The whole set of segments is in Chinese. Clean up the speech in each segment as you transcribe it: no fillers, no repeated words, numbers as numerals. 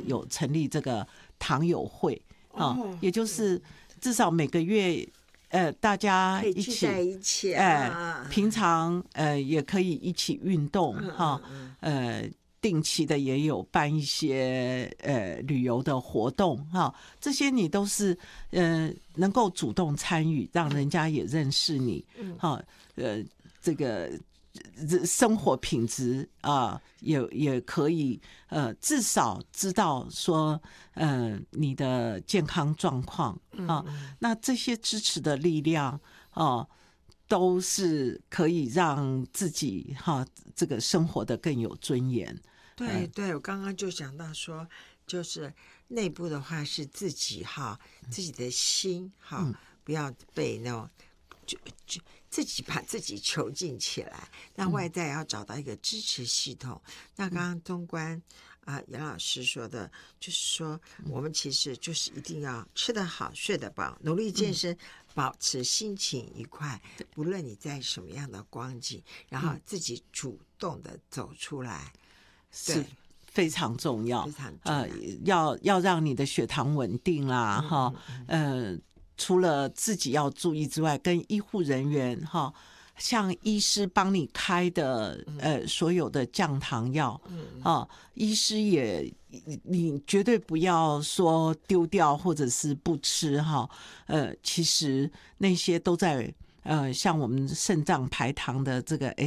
有成立这个糖友会也就是至少每个月大家一起在一起平常也可以一起运动定期的也有办一些旅游的活动这些你都是能够主动参与，让人家也认识你这个生活品质也可以至少知道说你的健康状况那这些支持的力量都是可以让自己这个生活的更有尊严。 对对，我刚刚就想到说，就是内部的话是自己自己的心不要被那种就自己把自己囚禁起来，那外在要找到一个支持系统。那刚刚东关杨老师说的，就是说我们其实就是一定要吃得好、睡得饱，努力健身，保持心情愉快，不论你在什么样的光景，然后自己主动的走出来， 是非常重要。 非常重要。 要让你的血糖稳定啦除了自己要注意之外，跟医护人员像医师帮你开的所有的降糖药医师也你绝对不要说丢掉或者是不吃其实那些都在像我们肾脏排糖的这个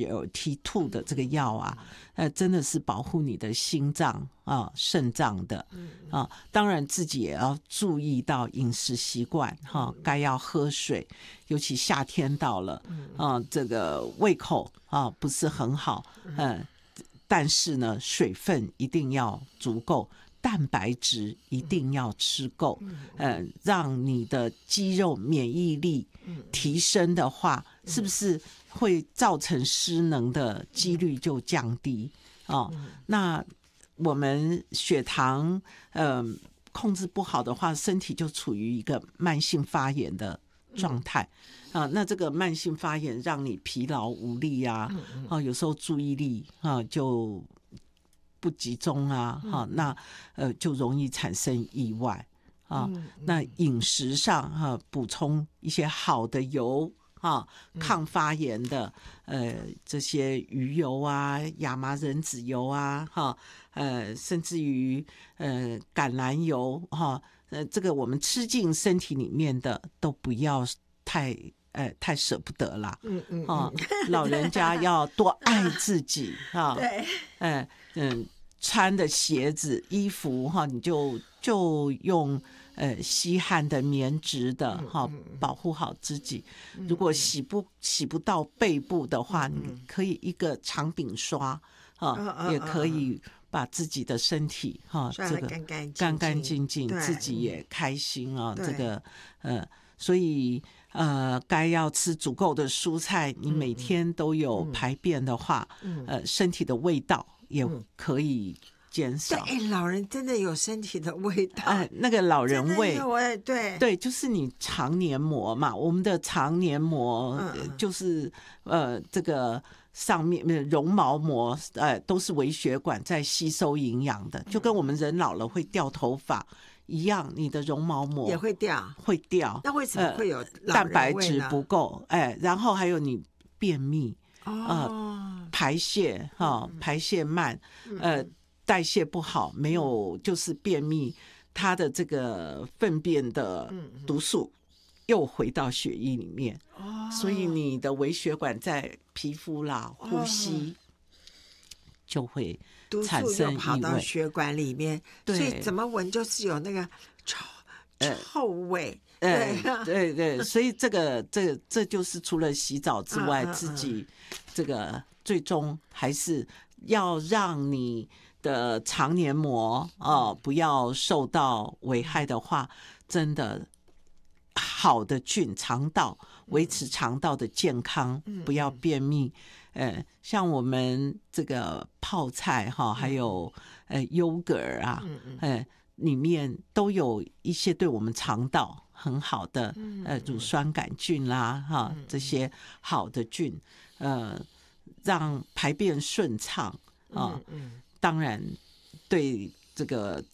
SGLT2 的这个药真的是保护你的心脏肾脏的当然自己也要注意到饮食习惯该要喝水，尤其夏天到了这个胃口不是很好但是呢水分一定要足够，蛋白质一定要吃够让你的肌肉免疫力提升的话是不是会造成失能的几率就降低那我们血糖控制不好的话，身体就处于一个慢性发炎的状态那这个慢性发炎让你疲劳无力有时候注意力就不集中那就容易产生意外那饮食上补充一些好的油抗发炎的这些鱼油亚麻仁籽油甚至于橄榄油这个我们吃进身体里面的都不要太舍不得啦老人家要多爱自己对穿的鞋子衣服你就用吸汗的棉质的保护好自己如果洗不到背部的话你可以一个长柄刷也可以把自己的身体这个干干净净自己也开心这个所以该要吃足够的蔬菜你每天都有排便的话身体的味道也可以减少对老人真的有身体的味道那个老人味对就是你肠黏膜嘛我们的肠黏膜就是这个上面绒毛膜都是微血管在吸收营养的就跟我们人老了会掉头发一样你的绒毛膜也会掉那为什么会有蛋白质不够然后还有你便秘排泄慢代谢不好没有就是便秘它的这个粪便的毒素又回到血液里面所以你的微血管在皮肤啦呼吸就会产生异味，毒素又跑到血管里面所以怎么闻就是有那个臭味对所以这就是除了洗澡之外自己这个最终还是要让你的肠黏膜不要受到危害的话真的好的菌肠道维持肠道的健康不要便秘像我们这个泡菜还有优格里面都有一些对我们肠道很好的乳酸杆菌啦这些好的菌让排便顺畅当然对这个